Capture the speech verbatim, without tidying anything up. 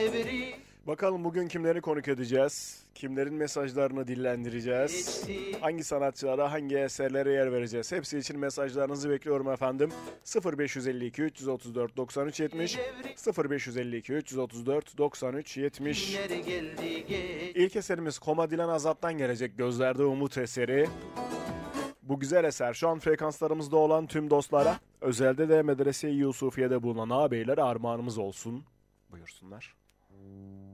Bakalım bugün kimleri konuk edeceğiz? Kimlerin mesajlarını dillendireceğiz? Hangi sanatçılara, hangi eserlere yer vereceğiz? Hepsi için mesajlarınızı bekliyorum efendim. sıfır beş elli iki üç yüz otuz dört doksan üç yetmiş sıfır beş elli iki üç yüz otuz dört doksan üç yetmiş. İlk eserimiz Koma Dilan Azap'tan gelecek, Gözlerde Umut eseri. Bu güzel eser şu an frekanslarımızda olan tüm dostlara, özelde de Medrese-i Yusufiye'de bulunan ağabeyler armağanımız olsun. Buyursunlar.